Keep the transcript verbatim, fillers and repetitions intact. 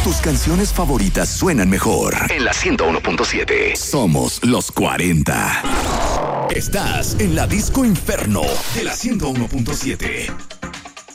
Tus canciones favoritas suenan mejor en la ciento uno punto siete. Somos los cuarenta. Estás en la Disco Inferno de la ciento uno punto siete.